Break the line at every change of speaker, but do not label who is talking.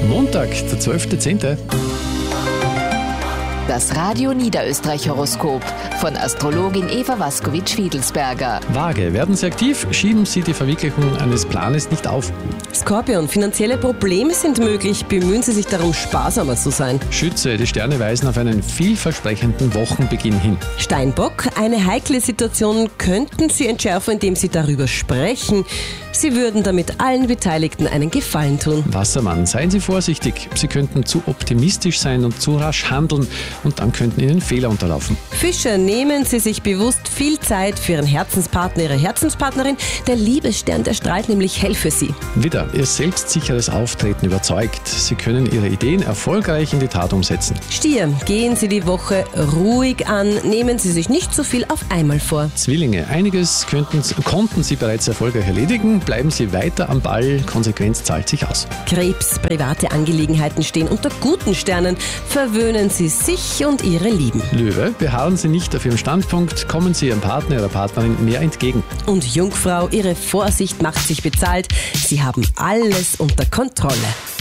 Montag, der 12.10.
Das Radio Niederösterreich-Horoskop von Astrologin Eva Waskowitsch-Fiedelsberger.
Waage, werden Sie aktiv, schieben Sie die Verwirklichung eines Planes nicht auf.
Skorpion, finanzielle Probleme sind möglich, bemühen Sie sich darum, sparsamer zu sein.
Schütze, die Sterne weisen auf einen vielversprechenden Wochenbeginn hin.
Steinbock, eine heikle Situation könnten Sie entschärfen, indem Sie darüber sprechen. Sie würden damit allen Beteiligten einen Gefallen tun.
Wassermann, seien Sie vorsichtig, Sie könnten zu optimistisch sein und zu rasch handeln und dann könnten Ihnen Fehler unterlaufen.
Fischer, nehmen Sie sich bewusst viel Zeit für Ihren Herzenspartner, Ihre Herzenspartnerin. Der Liebesstern, der strahlt nämlich hell für Sie.
Widder, Ihr selbstsicheres Auftreten überzeugt. Sie können Ihre Ideen erfolgreich in die Tat umsetzen.
Stier, gehen Sie die Woche ruhig an, nehmen Sie sich nicht so viel auf einmal vor.
Zwillinge, einiges konnten Sie bereits erfolgreich erledigen. Bleiben Sie weiter am Ball, Konsequenz zahlt sich aus.
Krebs, private Angelegenheiten stehen unter guten Sternen. Verwöhnen Sie sich und Ihre Lieben.
Löwe, beharren Sie nicht auf Ihrem Standpunkt, kommen Sie Ihrem Partner, Ihrer Partnerin mehr entgegen.
Und Jungfrau, Ihre Vorsicht macht sich bezahlt. Sie haben alles unter Kontrolle.